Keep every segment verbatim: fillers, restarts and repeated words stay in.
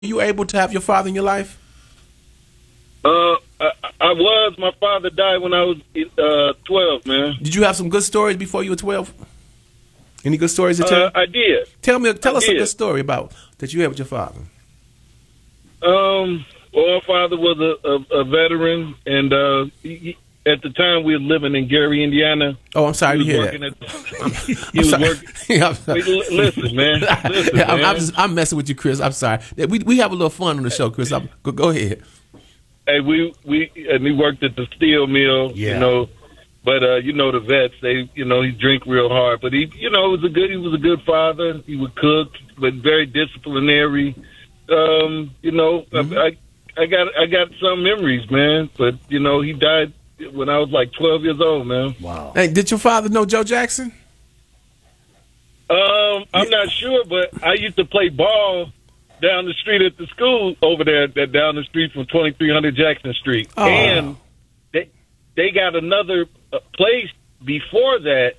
you able to have your father in your life? Uh, I, I was. My father died when I was uh, twelve, man. Did you have some good stories before you were twelve? Any good stories to tell? Uh, I did. Tell me, tell I us did. a good story about that you had with your father. Um, well, my father was a, a, a veteran, and uh, he, he, at the time we were living in Gary, Indiana. Oh, I'm sorry to He was hear working that. at. He I'm was sorry. working. Yeah, I'm sorry. Wait, l- listen, man. Listen, I'm, man. I'm, just, I'm messing with you, Chris. I'm sorry. We we have a little fun on the show, Chris. I'm, go, go ahead. Hey, we we and he worked at the steel mill. Yeah. You know, but uh, you know the vets. They, you know, he drink real hard. But he, you know, was a good. He was a good father. He would cook, but very disciplinary. Um, you know, Mm-hmm. I, I got I got some memories, man. But you know, he died when I was like twelve years old, man. Wow. Hey, did your father know Joe Jackson? Um, I'm not sure, but I used to play ball down the street at the school over there, that down the street from twenty-three hundred Jackson Street. Oh. And they they got another uh, place before that,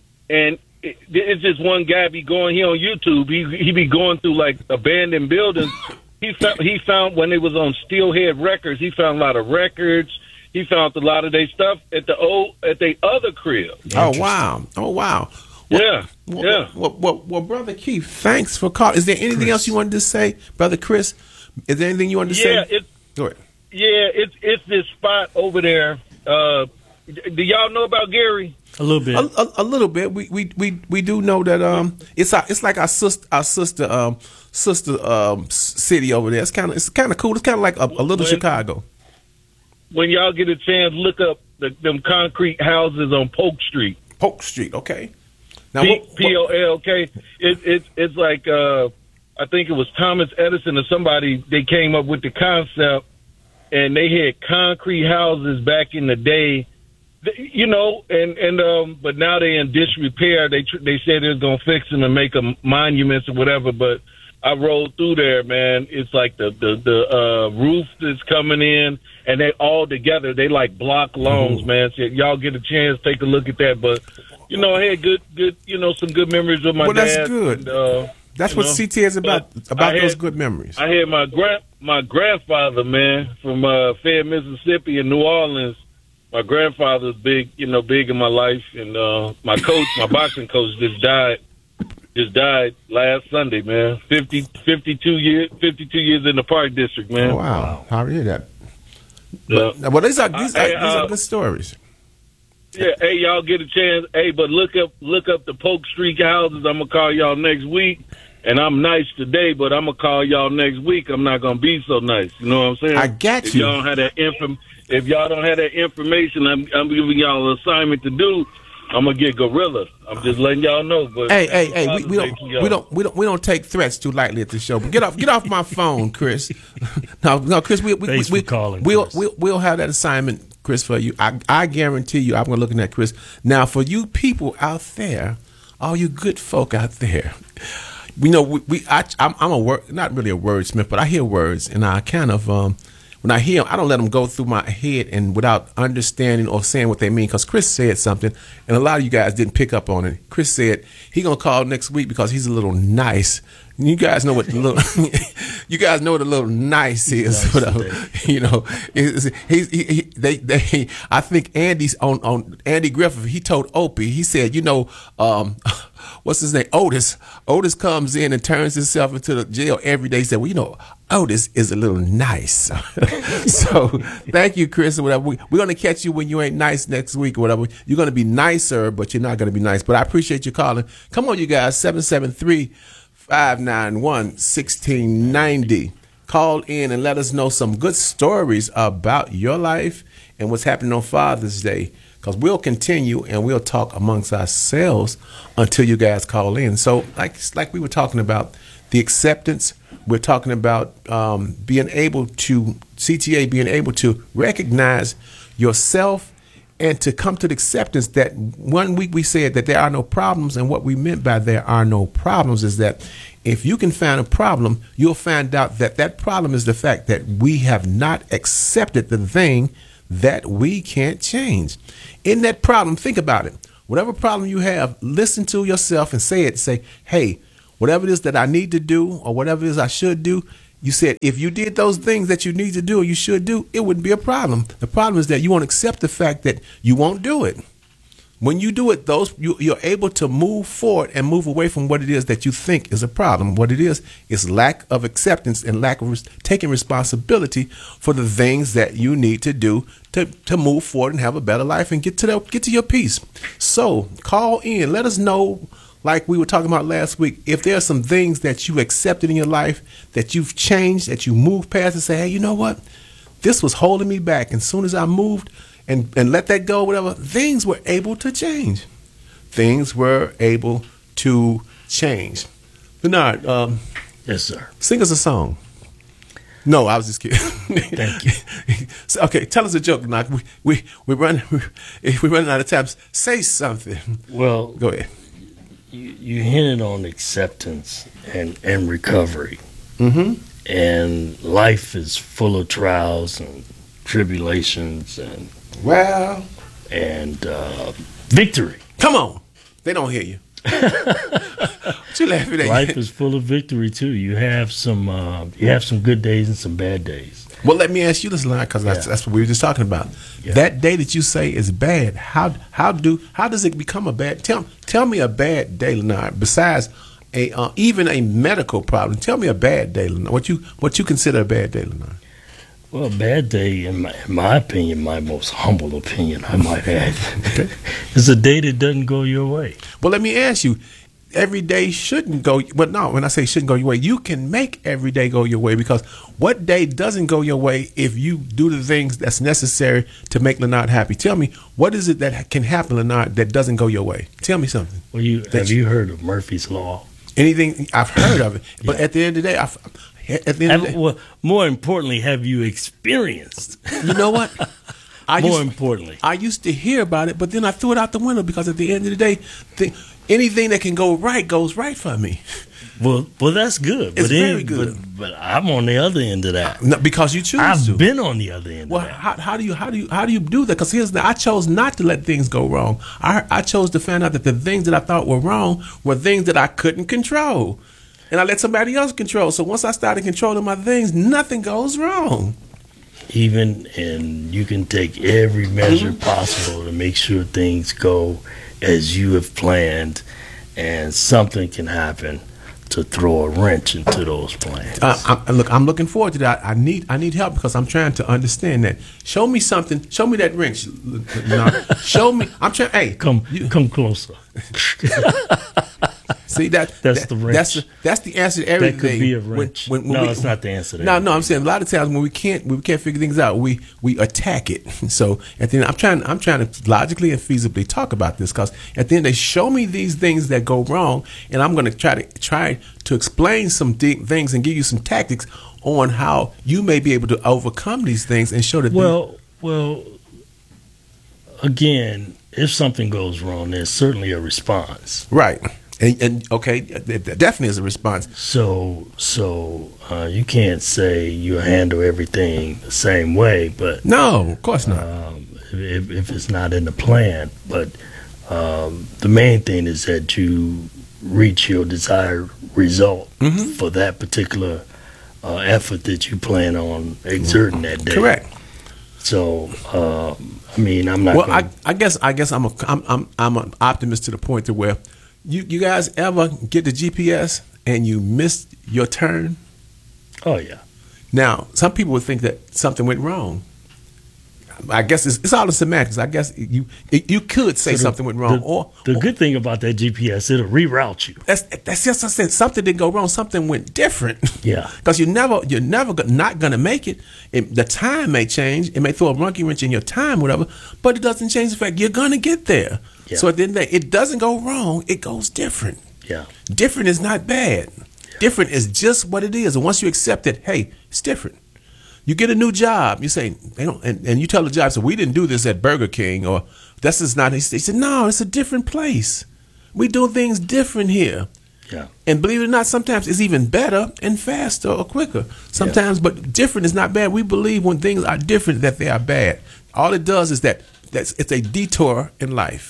and it, it's just one guy be going here on YouTube. He he be going through like abandoned buildings. He found he found when it was on Steelhead Records. He found a lot of records. He found a lot of their stuff at the old at their other crib. Oh wow! Oh wow! Well, Yeah, well, yeah. Well, well, well, brother Keith, thanks for calling. Is there anything Chris. else you wanted to say, brother Chris? Is there anything you wanted to Yeah, say? it's Go ahead. yeah, it's it's this spot over there. Uh, do y'all know about Gary? A little bit. A, a, a little bit. We, we we we do know that um it's our, it's like our sister our sister um sister um s- city over there. It's kind of it's kind of cool. It's kind of like a, a little When- Chicago. When y'all get a chance, look up the, them concrete houses on Polk Street. Polk Street. Okay. Now P what, P O L K. It, it, it's like, uh, I think it was Thomas Edison or somebody, they came up with the concept, and they had concrete houses back in the day, Th- you know, and, and um, but now they're in disrepair. They tr- they said they're going to fix them and make them monuments or whatever, but I rolled through there, man. It's like the, the, the uh, roof is coming in, and they all together, they like block loans, man. So y'all get a chance, take a look at that. But, you know, I had good, good, you know, some good memories with my Well, dad. that's good. And, uh, That's you what know, C T is about. but About I those had- good memories. I had my grand my grandfather, man, from uh, Fayette, Mississippi, in New Orleans. My grandfather was big, you know, big in my life, and uh, my coach, my boxing coach, just died. Just died last Sunday, man. fifty, fifty-two years, fifty-two years in the Park District, man. Oh, wow. How to hear that? Yeah. But, well, these are these, I- are, I, these uh, are good stories. Yeah, hey, y'all get a chance. Hey, but look up look up the Polk Street houses. I'm gonna call y'all next week, and I'm nice today, but I'm gonna call y'all next week. I'm not gonna be so nice. You know what I'm saying? I got if you. Y'all don't have that inform- if y'all don't have that information, I'm, I'm giving y'all an assignment to do. I'm gonna get gorilla. I'm just letting y'all know. But Hey, hey, hey, we, we Father's Day don't to y'all. we don't we don't we don't take threats too lightly at the show. But get off get off my phone, Chris. no, no, Chris. We, we, Thanks we, for calling, We'll, Chris. we'll we'll have that assignment, Chris, for you. I I guarantee you. I'm gonna look at Chris now. For you people out there, all you good folk out there, we know we, we I I'm, I'm a word not really a wordsmith, but I hear words and I kind of um. When I hear them, I don't let them go through my head and without understanding or saying what they mean. Because Chris said something, and a lot of you guys didn't pick up on it. Chris said he gonna call next week because he's a little nice. You guys know what the little, you guys know what a little nice is. Nice Whatever. You know, he's, he's, he, he, they, they. I think Andy's on on Andy Griffith. He told Opie. He said, you know, um, what's his name? Otis. Otis comes in and turns himself into the jail every day. He said, well, you know, Otis is a little nice. So thank you, Chris. Or whatever. We, we're gonna catch you when you ain't nice next week or whatever. You're gonna be nicer, but you're not gonna be nice. But I appreciate you calling. Come on, you guys. seven seven three, five nine one, one six nine zero. Call in and let us know some good stories about your life and what's happening on Father's Day. Because we'll continue and we'll talk amongst ourselves until you guys call in. So, like like we were talking about, the acceptance. We're talking about um, being able to, C T A being able to recognize yourself and to come to the acceptance that one week we said that there are no problems. And what we meant by there are no problems is that if you can find a problem, you'll find out that that problem is the fact that we have not accepted the thing that we can't change. In that problem, think about it. Whatever problem you have, listen to yourself and say it. Say, hey, whatever it is that I need to do or whatever it is I should do, You said if you did those things that you need to do or you should do, it wouldn't be a problem. The problem is that you won't accept the fact that you won't do it. When you do it, those you, you're able to move forward and move away from what it is that you think is a problem. What it is is lack of acceptance and lack of res- taking responsibility for the things that you need to do to, to move forward and have a better life and get to the, get to your peace. So call in. Let us know, like we were talking about last week, if there are some things that you accepted in your life that you've changed, that you moved past and say, hey, you know what? This was holding me back. And as soon as I moved, And, and let that go, whatever, things were able to change. Things were able to change. Bernard, um, yes, sir. Sing us a song. No, I was just kidding. Thank you. So, okay, tell us a joke, Bernard. We we we run we we're running out of time. Say something. Well, go ahead. You, you hinted on acceptance and and recovery. Mm-hmm. And life is full of trials and tribulations and. Well, and uh, victory. Come on, they don't hear you. What you laughing at? Life is full of victory too. You have some, uh, you have some good days and some bad days. Well, let me ask you this, line, because that's, yeah. that's what we were just talking about. Yeah. That day that you say is bad. How how do how does it become a bad? Tell tell me a bad day, Leonard. Besides a uh, even a medical problem, tell me a bad day, Leonard. What you what you consider a bad day, Leonard? Well, a bad day, in my, in my opinion, my most humble opinion, I might add, okay. is a day that doesn't go your way. Well, let me ask you, every day shouldn't go, but no, when I say shouldn't go your way, you can make every day go your way, because what day doesn't go your way if you do the things that's necessary to make Leonard happy? Tell me, what is it that can happen, Leonard, that doesn't go your way? Tell me something. Well, you have you heard of Murphy's Law? Anything, I've heard of it, but yeah. at the end of the day, I've, At the end have, of the day, well, more importantly, have you experienced? You know what? I more used, importantly, I used to hear about it, but then I threw it out the window, because at the end of the day, the, anything that can go right goes right for me. Well, well, that's good. It's but very then, good. But, but I'm on the other end of that. No, because you choose I've to. I've been on the other end. Well, of that. how, how do you how do you how do you do that? Because here's the, I chose not to let things go wrong. I I chose to find out that the things that I thought were wrong were things that I couldn't control. And I let somebody else control. So once I started controlling my things, nothing goes wrong. Even, and you can take every measure mm-hmm. possible to make sure things go as you have planned, and something can happen to throw a wrench into those plans. Uh, I, look, I'm looking forward to that. I need I need help, because I'm trying to understand that. Show me something. Show me that wrench. No, show me. I'm trying. Hey, come you, come closer. See that that's that, the wrench. That's the, that's the answer to everything. That could be a wrench. When, when, when no, we, it's not the answer. To no, everything. no. I'm saying a lot of times when we can't we can't figure things out, we we attack it. So at the end, I'm trying I'm trying to logically and feasibly talk about this, because at the end they show me these things that go wrong, and I'm going to try to try to explain some de- things and give you some tactics on how you may be able to overcome these things and show that. Well, things- well, again, if something goes wrong, there's certainly a response. Right. And, and okay, it definitely is a response. So, so uh, you can't say you handle everything the same way, but no, of course not. Um, if, if it's not in the plan, but um, the main thing is that you reach your desired result mm-hmm. for that particular uh, effort that you plan on exerting that day. Correct. So, um, I mean, I'm not. Well, gonna, I, I guess I guess I'm a I'm I'm I'm an optimist to the point to where. You you guys ever get the G P S and you missed your turn? Oh, yeah. Now, some people would think that something went wrong. I guess it's, it's all the semantics. I guess you you could say so the, something went wrong. The, or the or, good thing about that G P S, it'll reroute you. That's that's just I said something didn't go wrong. Something went different. Yeah. Because you're never you're never not gonna make it. it. The time may change. It may throw a monkey wrench in your time, whatever. But it doesn't change the fact you're gonna get there. Yeah. So at the end of the day, it doesn't go wrong. It goes different. Yeah. Different is not bad. Yeah. Different is just what it is. And once you accept it, hey, it's different. You get a new job. You say they don't, and, and you tell the job, so we didn't do this at Burger King, or this is not. They said, no, it's a different place. We do things different here. Yeah. And believe it or not, sometimes it's even better and faster or quicker. Sometimes, yeah. But different is not bad. We believe when things are different that they are bad. All it does is that that's it's a detour in life.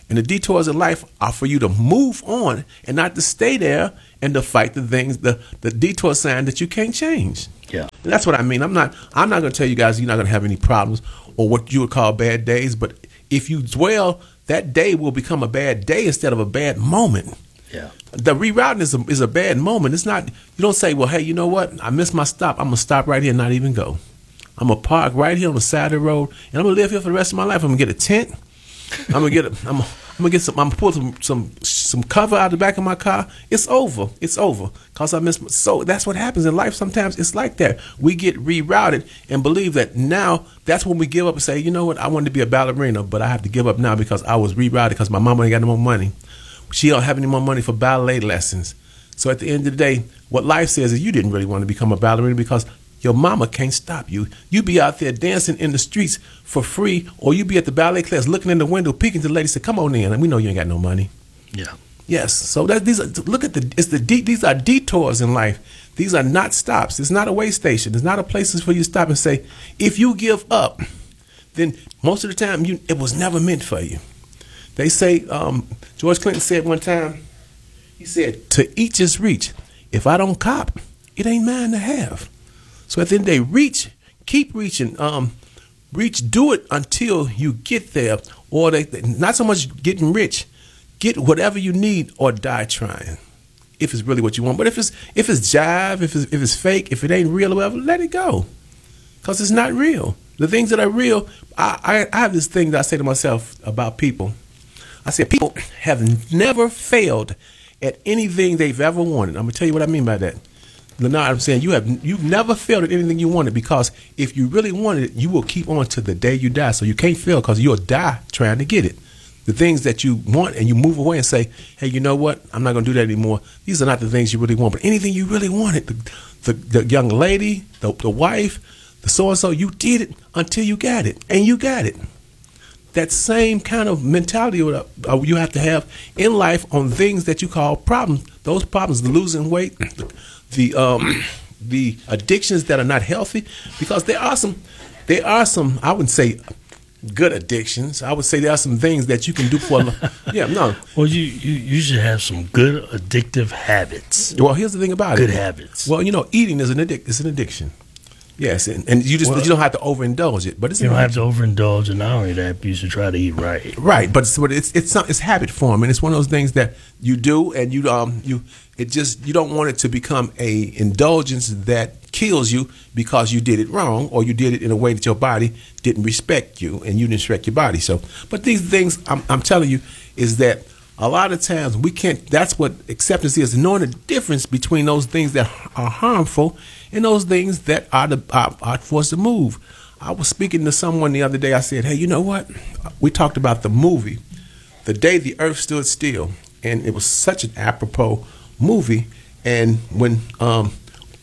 And the detours of life are for you to move on and not to stay there and to fight the things, the, the detour sign that you can't change. Yeah. And that's what I mean. I'm not I'm not going to tell you guys you're not going to have any problems or what you would call bad days. But if you dwell, that day will become a bad day instead of a bad moment. Yeah. The rerouting is a, is a bad moment. It's not, you don't say, well, hey, you know what? I missed my stop. I'm going to stop right here and not even go. I'm going to park right here on the side of the road, and I'm going to live here for the rest of my life. I'm going to get a tent. I'm going to get a, I'm, I'm going to get some, I'm going to pull some, some, some cover out the back of my car. It's over. It's over. Because I missed my, so that's what happens in life. Sometimes it's like that. We get rerouted and believe that now that's when we give up and say, you know what? I wanted to be a ballerina, but I have to give up now because I was rerouted because my mama ain't got no more money. She don't have any more money for ballet lessons. So at the end of the day, what life says is you didn't really want to become a ballerina because your mama can't stop you. You be out there dancing in the streets for free, or you be at the ballet class looking in the window, peeking to the lady, say, "Come on in." And we know you ain't got no money. Yeah. Yes. So that these are, look at the it's the de- these are detours in life. These are not stops. It's not a way station. It's not a place for you to stop and say, if you give up, then most of the time you it was never meant for you. They say, um, George Clinton said one time, he said, to each his reach. If I don't cop, it ain't mine to have. So at the end of the day, reach, keep reaching, um, reach, do it until you get there. Or they, not so much getting rich, get whatever you need or die trying, if it's really what you want. But if it's if it's jive, if it's, if it's fake, if it ain't real or whatever, let it go. Because it's not real. The things that are real, I, I, I have this thing that I say to myself about people. I said, people have never failed at anything they've ever wanted. I'm going to tell you what I mean by that. Leonard, I'm saying you have, you've never failed at anything you wanted, because if you really wanted it, you will keep on to the day you die. So you can't fail because you'll die trying to get it. The things that you want and you move away and say, hey, you know what? I'm not going to do that anymore. These are not the things you really want. But anything you really wanted, the, the, the young lady, the, the wife, the so-and-so, you did it until you got it. And you got it. That same kind of mentality you have to have in life on things that you call problems. Those problems, the losing weight, the the, um, the addictions that are not healthy, because there are some, there are some, I wouldn't say good addictions. I would say there are some things that you can do for, yeah, no. Well, you, you, you should have some good addictive habits. Well, here's the thing about good it. Good habits. Well, you know, eating is an addic- is an addiction. Yes, and, and you just well, you don't have to overindulge it, but it's you don't have to overindulge, and not only that, you should try to eat right. Right, but it's it's it's, it's habit form, and it's one of those things that you do, and you um you it just you don't want it to become a indulgence that kills you because you did it wrong, or you did it in a way that your body didn't respect you, and you didn't respect your body. So, but these things I'm I'm telling you is that a lot of times we can't. That's what acceptance is: knowing the difference between those things that are harmful and those things that are the are, are for us to move. I was speaking to someone the other day. I said, "Hey, you know what? We talked about the movie, The Day the Earth Stood Still, and it was such an apropos movie. And when um,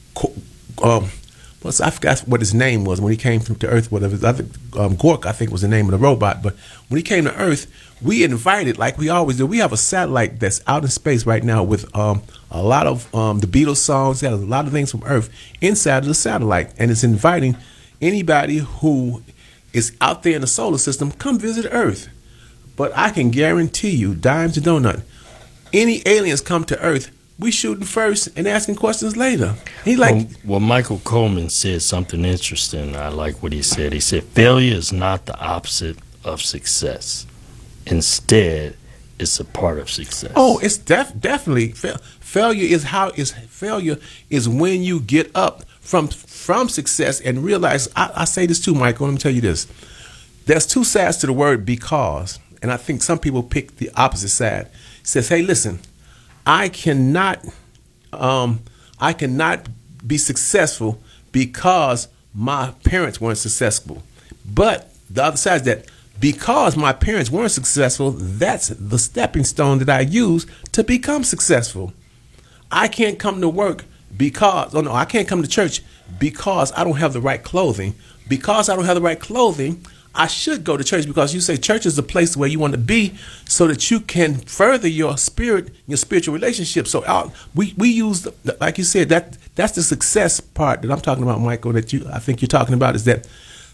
um, well, I forgot what his name was when he came to Earth. Whatever, I think um, Gork, I think was the name of the robot. But when he came to Earth, we invited, like we always do. We have a satellite that's out in space right now with um, a lot of um, the Beatles songs. It has a lot of things from Earth inside of the satellite, and it's inviting anybody who is out there in the solar system, come visit Earth. But I can guarantee you, dime to donut, any aliens come to Earth, we shooting first and asking questions later. He like well, well, Michael Coleman said something interesting. I like what he said. He said, failure is not the opposite of success. Instead, it's a part of success. Oh, it's def- definitely fa- failure is how is failure is when you get up from from success and realize. I, I say this too, Michael. Let me tell you this: there's two sides to the word because, and I think some people pick the opposite side. It says, "Hey, listen, I cannot, um, I cannot be successful because my parents weren't successful." But the other side is that, because my parents weren't successful, that's the stepping stone that I use to become successful. I can't come to work because, oh no, I can't come to church because I don't have the right clothing. Because I don't have the right clothing, I should go to church, because you say church is the place where you want to be so that you can further your spirit, your spiritual relationship. So uh, we, we use, the, like you said, that that's the success part that I'm talking about, Michael, that you I think you're talking about, is that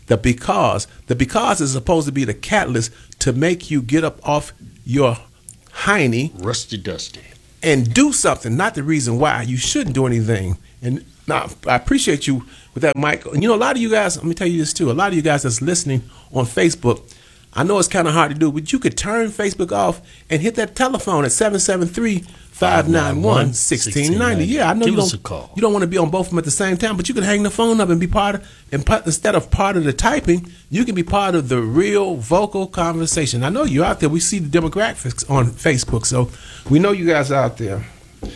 The because, the because is supposed to be the catalyst to make you get up off your hiney, Rusty dusty. and do something, not the reason why you shouldn't do anything. And now I appreciate you with that, Mike. And you know, a lot of you guys, let me tell you this too, a lot of you guys that's listening on Facebook, I know it's kind of hard to do, but you could turn Facebook off and hit that telephone at seven seven three, five nine one, one six nine zero. Yeah, I know Give you us don't, a call. you don't want to be on both of them at the same time, but you can hang the phone up and be part of, and part, instead of part of the typing, you can be part of the real vocal conversation. I know you're out there. We see the demographics on Facebook, so we know you guys are out there.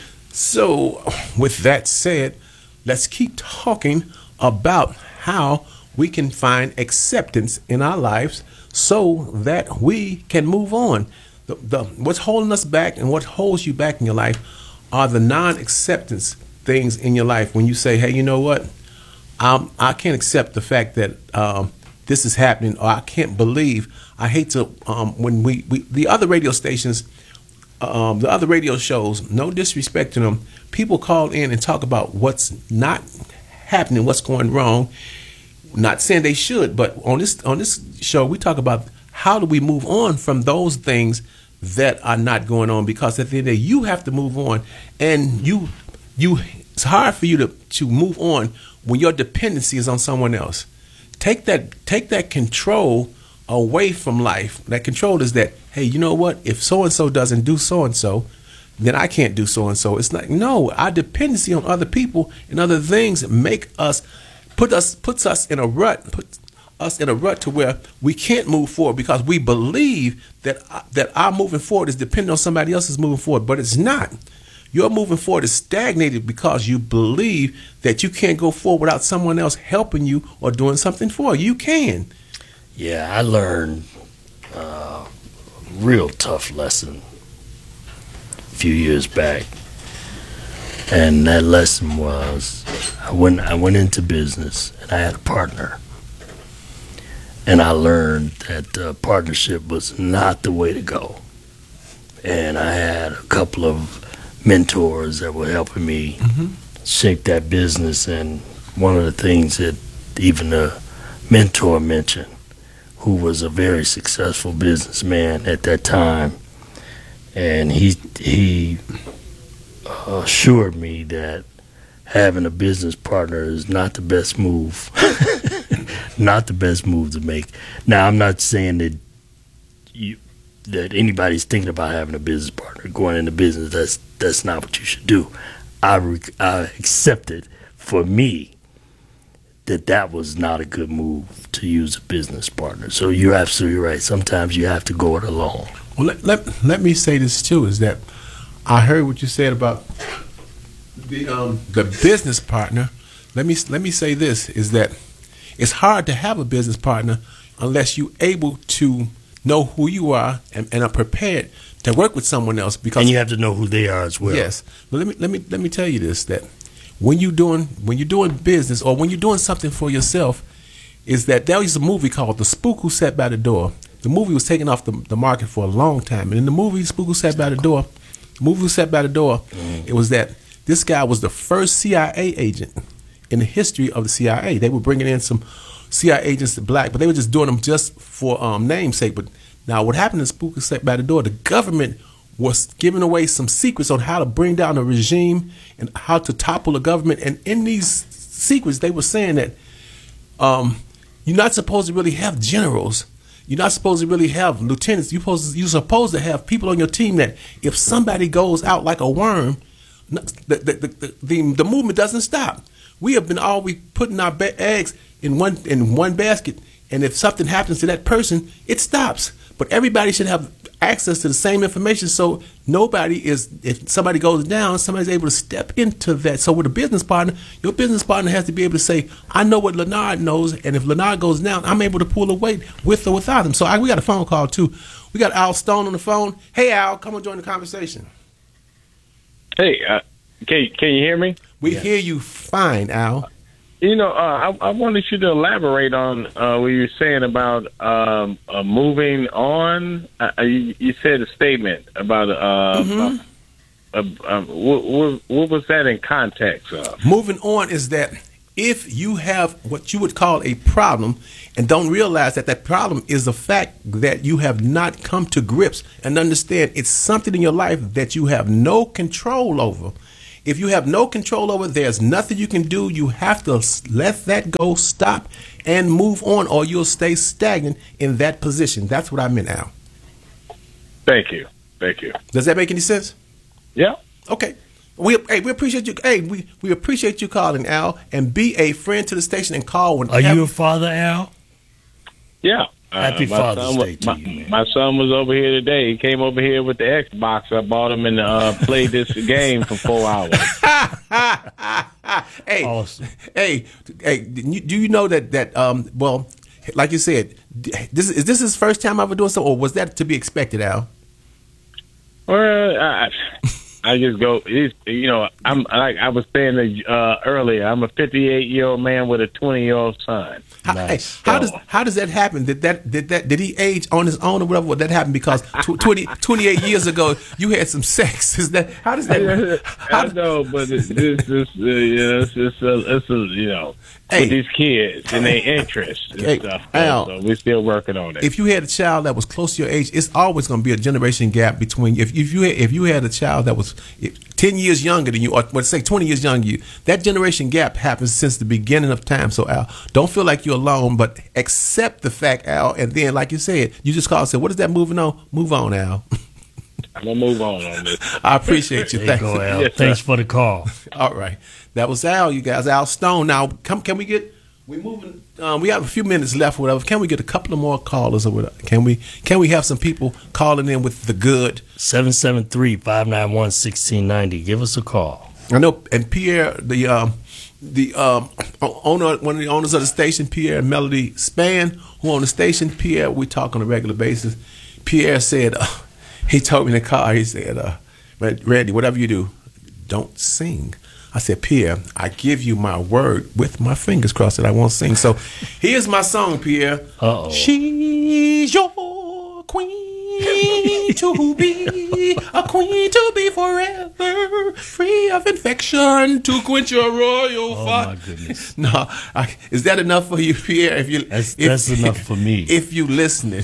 So with that said, let's keep talking about how we can find acceptance in our lives so that we can move on. The, the, what's holding us back and what holds you back in your life are the non-acceptance things in your life. When you say, hey, you know what? I'm, I can't accept the fact that um, this is happening, or I can't believe. I hate to, um, when we, we, the other radio stations, um, the other radio shows, no disrespect to them, people call in and talk about what's not happening, what's going wrong. Not saying they should, but on this on this show, we talk about how do we move on from those things that are not going on, because at the end of the day, you have to move on, and you you it's hard for you to, to move on when your dependency is on someone else. Take that take that control away from life. That control is that, hey, you know what? If so and so doesn't do so and so, then I can't do so and so. It's like, no, our dependency on other people and other things make us put us puts us in a rut, put us in a rut to where we can't move forward because we believe that that our moving forward is dependent on somebody else's moving forward, but it's not. Your moving forward is stagnated because you believe that you can't go forward without someone else helping you or doing something for you. You can. Yeah, I learned a real tough lesson a few years back. And that lesson was, I went, I went into business, and I had a partner. And I learned that uh, partnership was not the way to go. And I had a couple of mentors that were helping me mm-hmm. shape that business. And one of the things that even the mentor mentioned, who was a very successful businessman at that time, and he he assured me that having a business partner is not the best move. Not the best move to make. Now, I'm not saying that you that anybody's thinking about having a business partner, going into business. That's that's not what you should do. I, re- I accepted for me that that was not a good move to use a business partner. So you're absolutely right. Sometimes you have to go it alone. Well, let, let, let me say this too, is that I heard what you said about the um, the business partner. Let me let me say this, is that it's hard to have a business partner unless you're able to know who you are and, and are prepared to work with someone else. Because and you have to know who they are as well. Yes, but let me let me let me tell you this, that when you doing when you're doing business or when you're doing something for yourself, is that there was a movie called The Spook Who Sat by the Door. The movie was taken off the, the market for a long time, and in the movie Spook Who Sat by the Door, the movie Who Sat by the Door, mm-hmm. it was that this guy was the first C I A agent in the history of the C I A. They were bringing in some C I A agents to black, but they were just doing them just for um, namesake. But now what happened in Spook Who Sat by the Door, the government was giving away some secrets on how to bring down a regime and how to topple a government. And in these secrets, they were saying that um, you're not supposed to really have generals. You're not supposed to really have lieutenants. You're supposed to, you're supposed to have people on your team that if somebody goes out like a worm, the the the, the, the movement doesn't stop. We have been always putting our ba- eggs in one in one basket, and if something happens to that person, it stops. But everybody should have access to the same information, so nobody is, if somebody goes down, somebody's able to step into that. So with a business partner, your business partner has to be able to say, I know what Leonard knows, and if Leonard goes down, I'm able to pull a weight with or without him. So I, we got a phone call too. We got Al Stone on the phone. Hey Al, come on, join the conversation. Hey, uh, can can you hear me? We yes. hear you fine, Al. You know, uh, I, I wanted you to elaborate on uh, what you were saying about um, uh, moving on. Uh, you, you said a statement about uh, Mm-hmm. uh, uh, uh, what, what, what was that in context of? Moving on is that if you have what you would call a problem and don't realize that that problem is the fact that you have not come to grips and understand it's something in your life that you have no control over. If you have no control over, there's nothing you can do. You have to let that go, stop, and move on, or you'll stay stagnant in that position. That's what I meant, Al. Thank you. Thank you. Does that make any sense? Yeah. Okay. We hey, we appreciate you. Hey, we, we appreciate you calling, Al, and be a friend to the station and call when. Are you a father, Al? Yeah. Happy uh, Father's was, Day to my, you, man. My son was over here today. He came over here with the Xbox. I bought him and uh, played this game for four hours. hey, Awesome. hey, hey! Do you know that that um? Well, like you said, this is this his first time ever doing so, or was that to be expected, Al? Well, I, I just go. It's, you know, I'm like I was saying uh, earlier. I'm a fifty-eight year old man with a twenty year old son. How, Nice. hey, how does how does that happen? Did that did that did he age on his own or whatever? Would that happen because tw- twenty, twenty-eight years ago you had some sex? Is that how does that? How I know, but this this this uh, yeah, it's it's a, it's a you know Hey. with these kids and their interests and Hey, stuff. Al. So we're still working on it. If you had a child that was close to your age, it's always going to be a generation gap between. If if you had, if you had a child that was ten years younger than you, or let's say twenty years younger than you, that generation gap happens since the beginning of time. So Al, don't feel like you're alone, but accept the fact, Al, and then like you said, you just call and say, "What is that moving on? Move on, Al." I'm gonna move on on this. I appreciate you. There you Thanks. go, Al. Yes, sir. Thanks for the call. All right, that was Al. You guys, Al Stone. Now, come. Can we get? We moving. Um, we have a few minutes left. Or whatever. Can we get a couple of more callers or whatever? Can we? Can we have some people calling in with the good? seven seven three, five nine one, one six nine zero. Give us a call. I know. And Pierre, the um, the um, owner, one of the owners of the station, Pierre and Melody Span, who own the station. Pierre, we talk on a regular basis. Pierre said, uh, he told me in the car. He said, uh, "Randy, whatever you do, don't sing." I said, Pierre, I give you my word with my fingers crossed that I won't sing. So here's my song, Pierre. Uh-oh. She's your queen to be, a queen to be forever, free of infection to quench your royal Oh, fire. my goodness. No, I, is that enough for you, Pierre? If you, That's- if, that's enough for me. If you listening,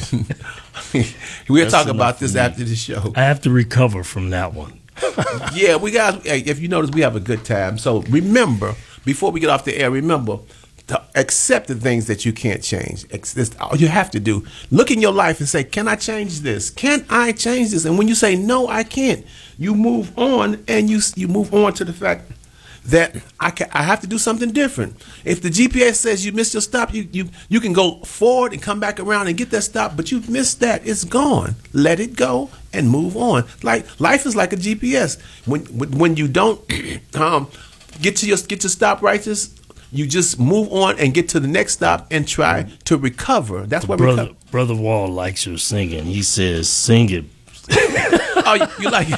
we'll That's talk enough about for this me. after the show. I have to recover from that one. Yeah, we got. Hey, if you notice, we have a good time. So remember, before we get off the air, remember to accept the things that you can't change. Ex- That's all you have to do. Look in your life and say, "Can I change this? Can I change this?" And when you say, "No, I can't," you move on, and you you move on to the fact that I can, I have to do something different. If the G P S says you missed your stop, you, you you can go forward and come back around and get that stop, but you've missed that. It's gone. Let it go and move on. Like life is like a G P S. When when, when you don't um, get to your get your stop righteous, you just move on and get to the next stop and try to recover. That's what Brother, recover. Brother Wall likes your singing. He says, sing it. Oh, you, you like it?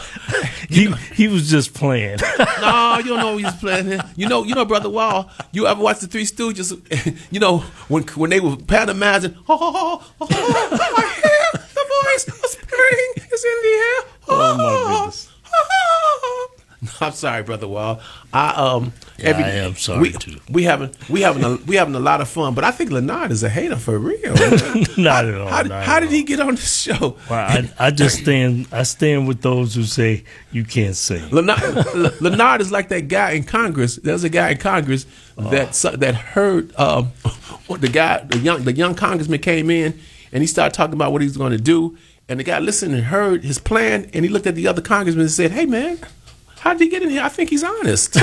He, he was just playing. No, you don't know what he's playing here. You know, you know, Brother Wall. You ever watch the Three Stooges? You know when when they were pantomiming. Oh, oh, oh, oh, oh, I hear the voice of spring is in the air. Oh, Oh, my goodness. oh, oh. No, I'm sorry, Brother Wall. I um. Yeah, I am sorry, we, too. We having we having a, we having a lot of fun, but I think Leonard is a hater for real. Not at all. How, not how at did all. he get on the show? Well, I, I just stand. I stand with those who say you can't sing. Leonard, Leonard is like that guy in Congress. There's a guy in Congress that that heard um, what the guy, the young the young congressman came in and he started talking about what he was going to do, and the guy listened and heard his plan, and he looked at the other congressman and said, "Hey man, how did he get in here? I think he's honest.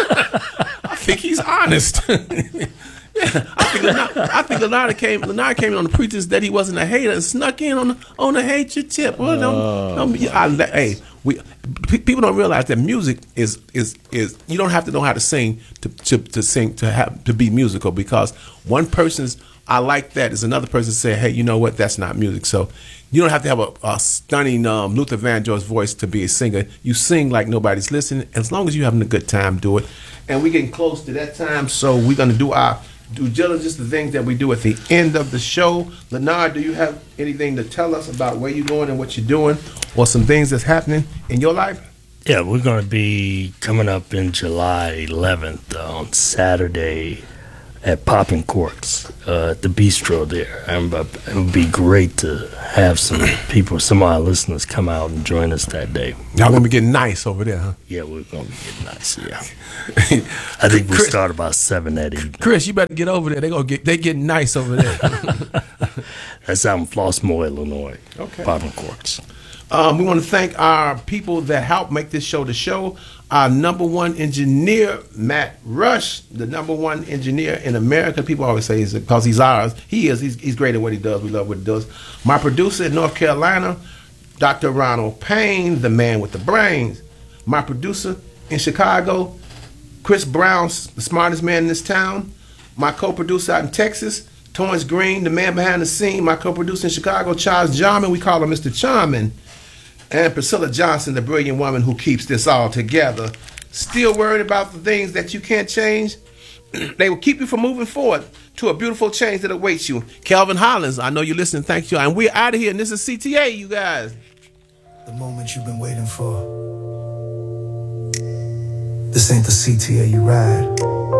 I think he's honest." Yeah, I think Leonard, I think Leonard came. Leonard came in on the pretense that he wasn't a hater and snuck in on the, on the hatred tip. Well, don't, don't, I, hey, we pe- people don't realize that music is is is you don't have to know how to sing to to, to sing to have to be musical, because one person's I like that is another person say, hey, you know what, that's not music. So you don't have to have a, a stunning um, Luther Vandross voice to be a singer. You sing like nobody's listening. As long as you're having a good time, do it. And we're getting close to that time, so we're going to do our due diligence, the things that we do at the end of the show. Leonard, do you have anything to tell us about where you're going and what you're doing, or some things that's happening in your life? Yeah, we're going to be coming up in July eleventh on Saturday at Poppin' Corks uh, at the bistro there. And uh, it would be great to have some people, some of our listeners, come out and join us that day. Y'all gonna be getting nice over there, huh? Yeah, we're gonna be getting nice. Yeah, I think we Chris, start about seven that evening. Chris, you better get over there. They gonna get they getting nice over there. That's out in Flossmoor, Illinois. Okay. Poppin' Corks. Um, we want to thank our people that help make this show the show. Our number one engineer, Matt Rush, the number one engineer in America. People always say it's because he's ours. He is. He's, he's great at what he does. We love what he does. My producer in North Carolina, Doctor Ronald Payne, the man with the brains. My producer in Chicago, Chris Brown, the smartest man in this town. My co-producer out in Texas, Torrance Green, the man behind the scene. My co-producer in Chicago, Charles Jarman. We call him Mister Charman. And Priscilla Johnson, the brilliant woman who keeps this all together. Still worried about the things that you can't change? They will keep you from moving forward to a beautiful change that awaits you. Calvin Hollins, I know you're listening. Thank you. And we're out of here. And this is C T A, you guys. The moment you've been waiting for. This ain't the C T A you ride.